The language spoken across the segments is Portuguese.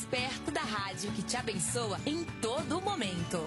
perto da rádio que te abençoa em todo momento.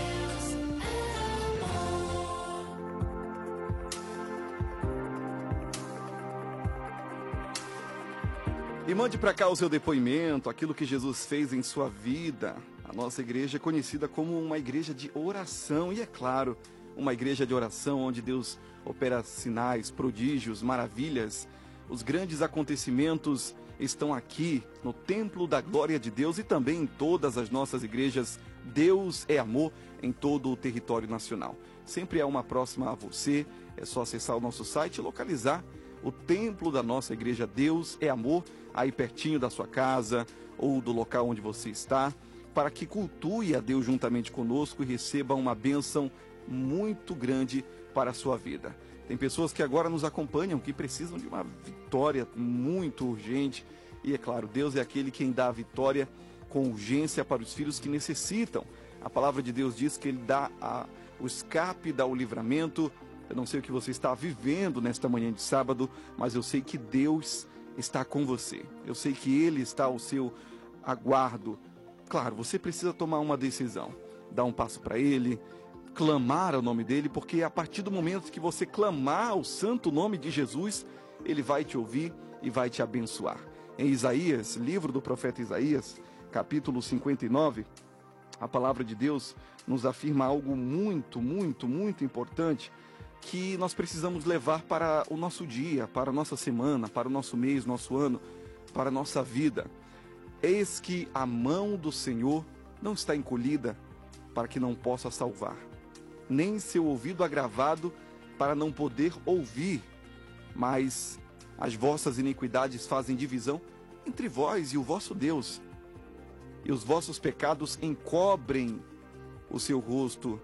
E mande para cá o seu depoimento, aquilo que Jesus fez em sua vida. A nossa igreja é conhecida como uma igreja de oração e, é claro, uma igreja de oração onde Deus opera sinais, prodígios, maravilhas. Os grandes acontecimentos estão aqui no Templo da Glória de Deus e também em todas as nossas igrejas. Deus é amor em todo o território nacional. Sempre há uma próxima a você, é só acessar o nosso site e localizar o templo da nossa igreja. Deus é amor, aí pertinho da sua casa ou do local onde você está, para que cultue a Deus juntamente conosco e receba uma bênção muito grande para a sua vida. Tem pessoas que agora nos acompanham que precisam de uma vitória muito urgente e, é claro, Deus é aquele quem dá a vitória com urgência para os filhos que necessitam. A palavra de Deus diz que Ele dá o escape, dá o livramento. Eu não sei o que você está vivendo nesta manhã de sábado, mas eu sei que Deus está com você. Eu sei que Ele está ao seu aguardo. Claro, você precisa tomar uma decisão, dar um passo para Ele, clamar ao nome dEle, porque a partir do momento que você clamar o santo nome de Jesus, Ele vai te ouvir e vai te abençoar. Em Isaías, livro do profeta Isaías, capítulo 59, a palavra de Deus nos afirma algo muito, muito, muito importante, que nós precisamos levar para o nosso dia, para a nossa semana, para o nosso mês, nosso ano, para a nossa vida. Eis que a mão do Senhor não está encolhida para que não possa salvar, nem seu ouvido agravado para não poder ouvir, mas as vossas iniquidades fazem divisão entre vós e o vosso Deus, e os vossos pecados encobrem o seu rosto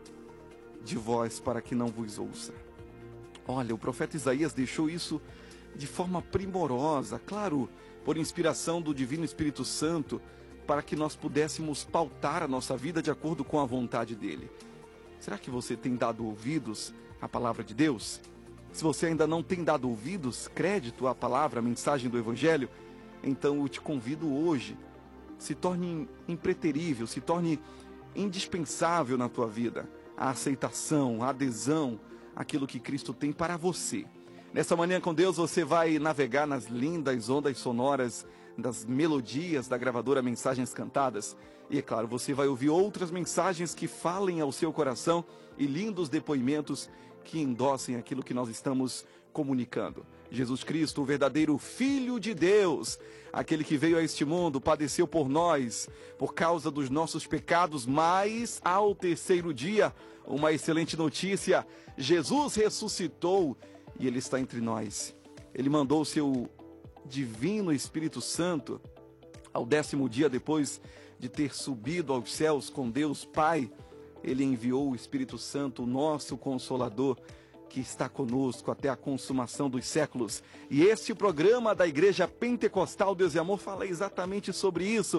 de vós para que não vos ouça. Olha, o profeta Isaías deixou isso de forma primorosa, claro, por inspiração do Divino Espírito Santo, para que nós pudéssemos pautar a nossa vida de acordo com a vontade dele. Será que você tem dado ouvidos à palavra de Deus? Se você ainda não tem dado ouvidos, crédito à palavra, à mensagem do Evangelho, então eu te convido hoje, se torne impreterível, se torne indispensável na tua vida a aceitação, a adesão àquilo que Cristo tem para você. Nessa manhã com Deus você vai navegar nas lindas ondas sonoras das melodias da gravadora Mensagens Cantadas. E é claro, você vai ouvir outras mensagens que falem ao seu coração e lindos depoimentos que endossem aquilo que nós estamos comunicando. Jesus Cristo, o verdadeiro Filho de Deus, aquele que veio a este mundo, padeceu por nós, por causa dos nossos pecados, mas ao terceiro dia, uma excelente notícia, Jesus ressuscitou e Ele está entre nós. Ele mandou o seu divino Espírito Santo ao 10º dia depois de ter subido aos céus com Deus Pai. Ele enviou o Espírito Santo, o nosso Consolador, que está conosco até a consumação dos séculos. E este programa da Igreja Pentecostal Deus e Amor fala exatamente sobre isso,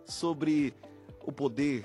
sobre o poder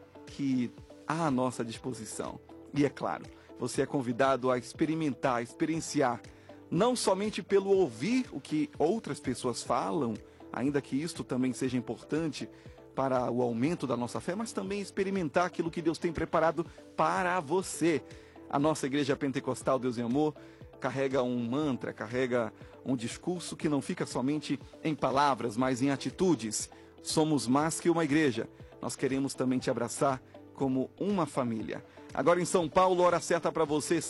que há à nossa disposição. E é claro, você é convidado a experimentar, a experienciar, não somente pelo ouvir o que outras pessoas falam, ainda que isto também seja importante para o aumento da nossa fé, mas também experimentar aquilo que Deus tem preparado para você. A nossa Igreja Pentecostal Deus e Amor carrega um mantra, carrega um discurso que não fica somente em palavras, mas em atitudes. Somos mais que uma igreja. Nós queremos também te abraçar como uma família. Agora em São Paulo, hora certa para você,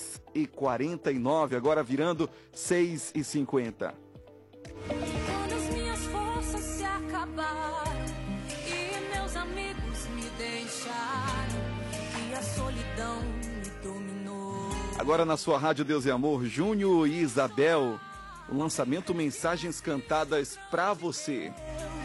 6h49, agora virando 6h50. Quando as minhas forças se acabaram e meus amigos me deixaram e a solidão me dominou. Agora na sua rádio Deus e Amor, Júnior e Isabel, o lançamento Mensagens Cantadas para você.